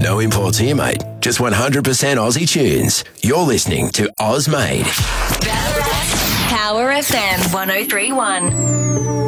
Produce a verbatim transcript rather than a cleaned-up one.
No imports here, mate. Just one hundred percent Aussie tunes. You're listening to Oz Made. Power F M one oh three one.